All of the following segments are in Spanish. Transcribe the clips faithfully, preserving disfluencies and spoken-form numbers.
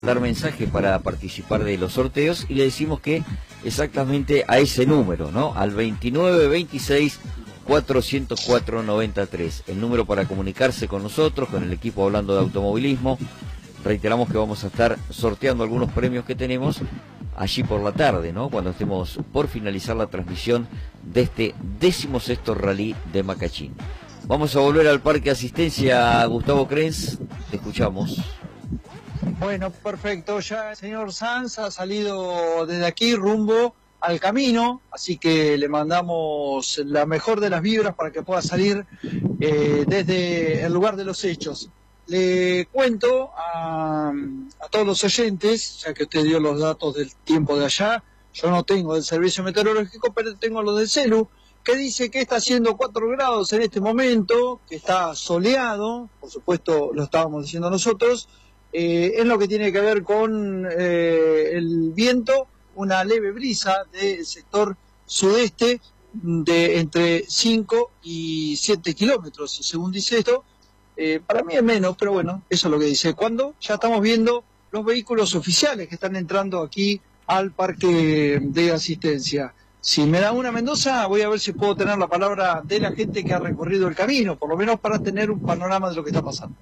dar mensaje para participar de los sorteos y le decimos que exactamente a ese número, ¿no? Al veintinueve veintiséis cuatrocientos cuatro noventa y tres, el número para comunicarse con nosotros, con el equipo Hablando de Automovilismo. Reiteramos que vamos a estar sorteando algunos premios que tenemos allí por la tarde, ¿no? Cuando estemos por finalizar la transmisión de este decimosexto rally de Macachín. Vamos a volver al Parque Asistencia, Gustavo Krenz, te escuchamos. Bueno, perfecto, ya el señor Sanz ha salido desde aquí rumbo al camino, así que le mandamos la mejor de las vibras para que pueda salir eh, desde el lugar de los hechos. Le cuento a, a todos los oyentes, ya que usted dio los datos del tiempo de allá, yo no tengo del servicio meteorológico, pero tengo los del celu, que dice que está haciendo cuatro grados en este momento, que está soleado, por supuesto lo estábamos diciendo nosotros, eh, en lo que tiene que ver con eh, el viento, una leve brisa del sector sudeste de entre cinco y siete kilómetros, según dice esto. Eh, para mí es menos, pero bueno, eso es lo que dice. Cuando ya estamos viendo los vehículos oficiales que están entrando aquí al parque de asistencia. Si me da una Mendoza, voy a ver si puedo tener la palabra de la gente que ha recorrido el camino, por lo menos para tener un panorama de lo que está pasando.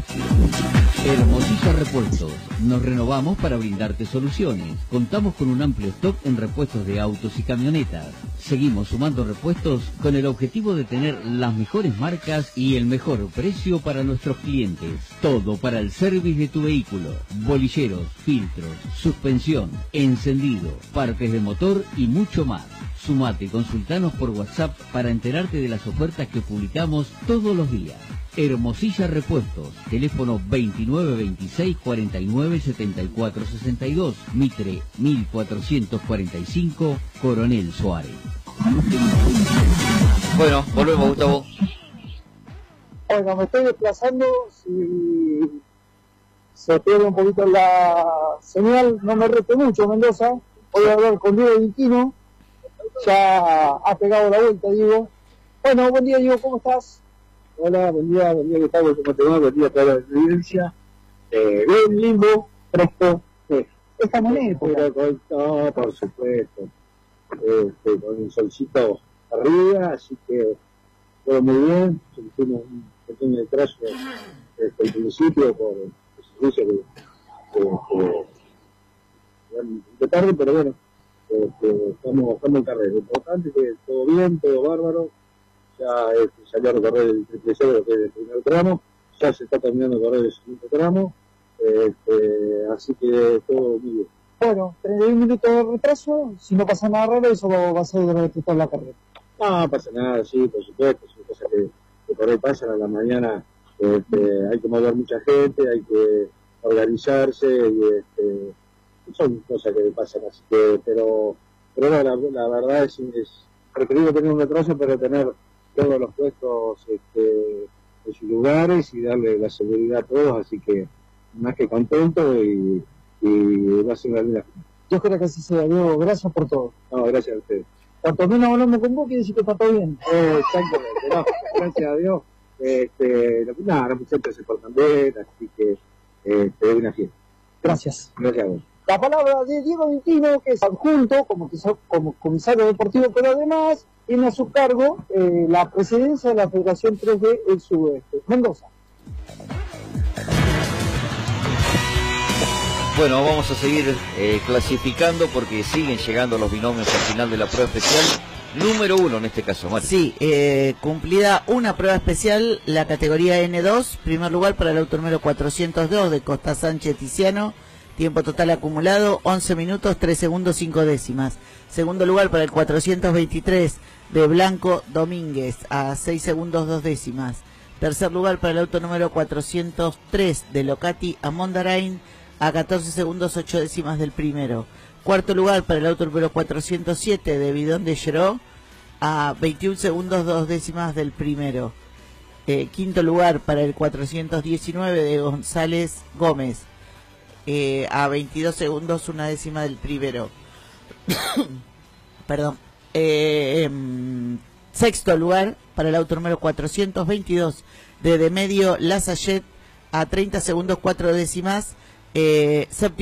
Hermosilla Repuestos. Nos renovamos para brindarte soluciones. Contamos con un amplio stock en repuestos de autos y camionetas. Seguimos sumando repuestos con el objetivo de tener las mejores marcas y el mejor precio para nuestros clientes. Todo para el service de tu vehículo. Bolilleros, filtros, suspensión, encendido, partes de motor y mucho más. Sumate y consultanos por WhatsApp para enterarte de las ofertas que publicamos todos los días. Hermosilla Repuestos, teléfono veintinueve veintiséis cuarenta y nueve setenta y cuatro sesenta y dos, Mitre mil cuatrocientos cuarenta y cinco, Coronel Suárez. Bueno, volvemos, Gustavo. Bueno, me estoy desplazando, si se pierde un poquito la señal, no me rete mucho, Mendoza. Voy a hablar con Diego Quintino, ya ha pegado la vuelta, Diego. Bueno, buen día, Diego, ¿cómo estás? Hola, buen día, buen día Gustavo, ¿cómo te va? Buen día a toda la audiencia. Eh, bien, lindo, fresco. Eh, Esta manera, con, no, por supuesto. Este, con un solcito arriba, así que todo muy bien. Hicimos un pequeño trazo desde el principio por el servicio que, que, que, de tarde, pero bueno, este, estamos, estamos en carrera. Lo importante es que todo bien, todo bárbaro. Ya este, salió a recorrer el triple cero, que es el primer tramo, ya se está terminando de correr el segundo tramo, este, así que todo muy bien. Bueno, treinta y un minutos de retraso, si no pasa nada raro, eso va a ser de respetar la carrera. No, pasa nada, sí, por supuesto, son cosas que, que por ahí pasan a la mañana, este, hay que mover mucha gente, hay que organizarse, y este, son cosas que pasan, así que, pero, pero no, la, la verdad es, es preferido tener un retraso, pero tener todos los puestos este, en sus lugares y darle la seguridad a todos, así que más que contento y, y va a ser una linda. Yo creo que así sea, Diego, gracias por todo. No, gracias a ustedes. Cuanto menos hablando con vos, quiere decir que está todo bien. Eh, exactamente, no, gracias a Dios. Este, nada, los muchachos se portan bien, así que este, es una fiesta. Gracias. Gracias a vos. La palabra de Diego Quintino, que es adjunto como, como comisario deportivo, pero además tiene a su cargo eh, la presidencia de la Federación tres D del Sudeste. Mendoza. Bueno, vamos a seguir eh, clasificando porque siguen llegando los binomios al final de la prueba especial. Número uno en este caso, Mari. Sí, eh, cumplida una prueba especial, la categoría N dos, primer lugar para el auto número cuatrocientos dos de Costa Sánchez Tiziano. Tiempo total acumulado, once minutos, tres segundos, cinco décimas. Segundo lugar para el cuatrocientos veintitrés de Blanco Domínguez, a seis segundos, dos décimas. Tercer lugar para el auto número cuatrocientos tres de Locati a Mondarain, a catorce segundos, ocho décimas del primero. Cuarto lugar para el auto número cuatrocientos siete de Bidón de Geró, a veintiún segundos, dos décimas del primero. Eh, quinto lugar para el cuatrocientos diecinueve de González Gómez, Eh, a veintidós segundos, una décima del primero. Perdón. Eh, eh, sexto lugar para el auto número cuatrocientos veintidós de Demedio Lasayet, a treinta segundos, cuatro décimas Eh,